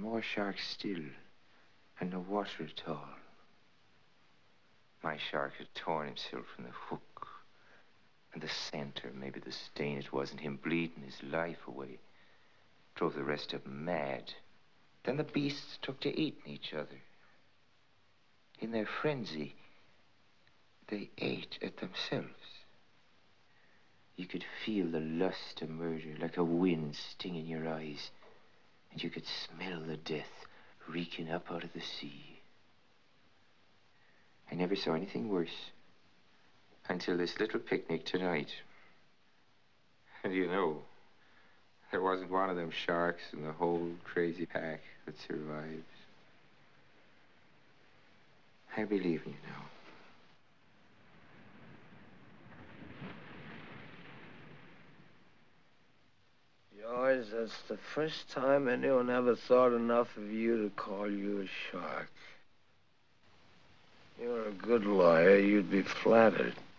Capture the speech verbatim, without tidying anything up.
more sharks still, and no water at all. My shark had torn himself from the hook, and the scent, or maybe the stain it was, and him bleeding his life away, drove the rest of them mad. Then the beasts took to eating each other. In their frenzy, they ate at themselves. You could feel the lust of murder like a wind stinging your eyes, and you could smell the death reeking up out of the sea. I never saw anything worse until this little picnic tonight. And you know, there wasn't one of them sharks in the whole crazy pack that survives. I believe in you now. George, that's the first time anyone ever thought enough of you to call you a shark. You're a good lawyer. You'd be flattered.